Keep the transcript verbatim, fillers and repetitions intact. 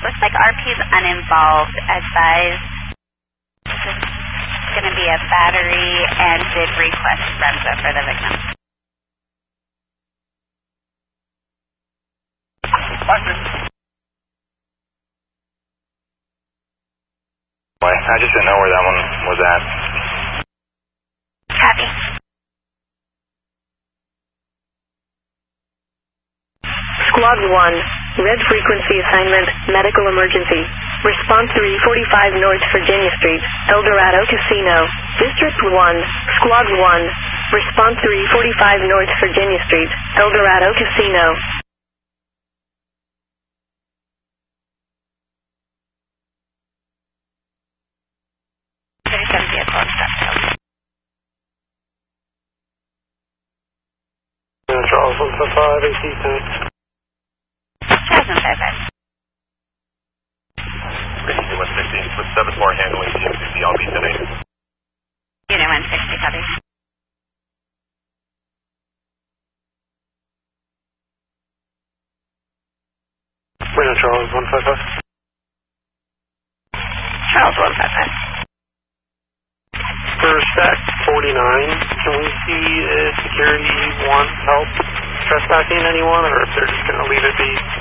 Looks like R P's uninvolved. Advise this is going to be a battery and did request Bremsa for the victim. I just didn't know where that one was at. Copy. Squad one, red frequency assignment, medical emergency. Response three forty-five North Virginia Street, El Dorado Casino. District one, Squad one, response three forty-five North Virginia Street, El Dorado Casino. thirty-seven vehicle obstruction. Charles one five five, A C tank. Charles one five five. Unit one sixty, with seven four handling T M C C, I'll be today. Unit one sixty, copy. Reno Charles one five five. Charles one five five. For stack forty-nine, can we see if security wants help trespassing anyone, or if they're just going to leave it be?